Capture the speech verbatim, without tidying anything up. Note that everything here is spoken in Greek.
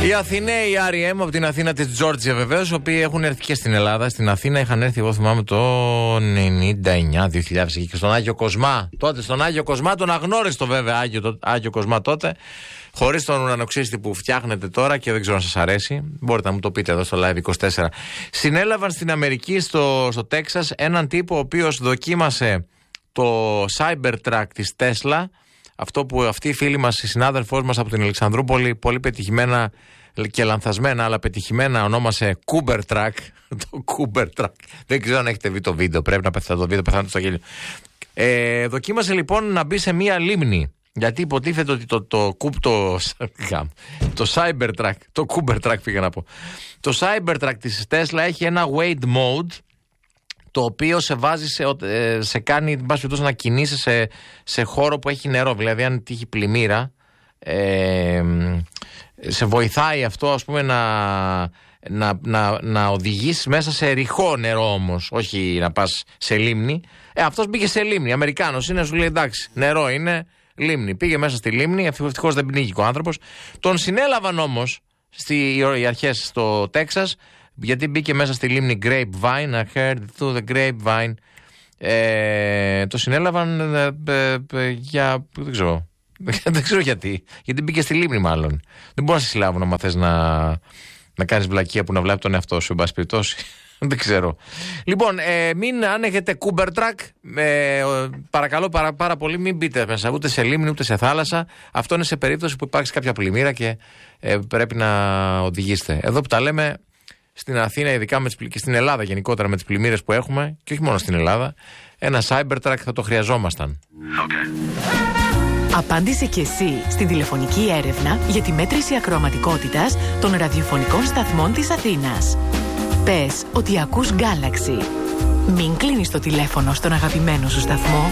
Οι Αθηναίοι αρ ι εμ από την Αθήνα της Τζόρτζια, βεβαίως, οι οποίοι έχουν έρθει και στην Ελλάδα. Στην Αθήνα είχαν έρθει, εγώ θυμάμαι, το ενενήντα εννιά δύο χιλιάδες εκεί και στον Άγιο Κοσμά. Τότε στον Άγιο Κοσμά, τον αγνώριστο βέβαια Άγιο, το, Άγιο Κοσμά τότε. Χωρίς τον ουρανοξύστη που φτιάχνετε τώρα και δεν ξέρω αν σας αρέσει. Μπορείτε να μου το πείτε εδώ στο Live είκοσι τέσσερα. Συνέλαβαν στην Αμερική, στο, στο Τέξας, έναν τύπο ο οποίος δοκίμασε το Cybertruck της Tesla. Αυτό που αυτή η φίλη μας, η συνάδελφός μας από την Αλεξανδρούπολη, πολύ πετυχημένα και λανθασμένα, αλλά πετυχημένα ονόμασε Cybertruck. Το Cybertruck. Δεν ξέρω αν έχετε δει το βίντεο. Πρέπει να πεθάνετε το βίντεο, πεθάνετε στο γέλιο. Ε, δοκίμασε λοιπόν να μπει σε μία λίμνη. Γιατί υποτίθεται ότι το, το, το, το, το Cybertruck, το Cybertruck πήγα να πω, το Cybertruck της Tesla έχει ένα wade mode, το οποίο σε βάζει, σε, σε κάνει, να κινείσαι σε, σε χώρο που έχει νερό. Δηλαδή αν τύχει πλημμύρα, ε, σε βοηθάει αυτό, ας πούμε, να, να, να, να οδηγήσεις μέσα σε ρηχό νερό όμως, όχι να πας σε λίμνη. Ε, αυτός μπήκε σε λίμνη, Αμερικάνος είναι, σου λέει εντάξει, νερό είναι, λίμνη. Πήγε μέσα στη λίμνη, ευτυχώς δεν πνίγηκε ο άνθρωπος. Τον συνέλαβαν όμως στι, οι αρχές στο Τέξας, γιατί μπήκε μέσα στη λίμνη Grapevine. I heard through the Grapevine. Ε, το συνέλαβαν ε, ε, ε, για. Δεν ξέρω. Δεν ξέρω γιατί. Γιατί μπήκε στη λίμνη, μάλλον. Δεν μπορώ να σε συλλάβω να μαθες να, να κάνεις βλακεία που να βλέπει τον εαυτό σου, εν πάση περιπτώσει. Δεν ξέρω. Λοιπόν, ε, μην, αν έχετε Cybertruck, ε, παρακαλώ πάρα, πάρα πολύ, μην μπείτε μέσα ούτε σε λίμνη ούτε σε θάλασσα. Αυτό είναι σε περίπτωση που υπάρξει κάποια πλημμύρα και ε, πρέπει να οδηγήσετε. Εδώ που τα λέμε, στην Αθήνα, ειδικά με τις, και στην Ελλάδα γενικότερα με τις πλημμύρες που έχουμε, και όχι μόνο στην Ελλάδα, ένα Cybertruck θα το χρειαζόμασταν. Okay. Απάντησε και εσύ στην τηλεφωνική έρευνα για τη μέτρηση ακροαματικότητας των ραδιοφωνικών σταθμών της Αθήνας. Πες ότι ακούς Galaxy. Μην κλείνεις το τηλέφωνο στον αγαπημένο σου σταθμό.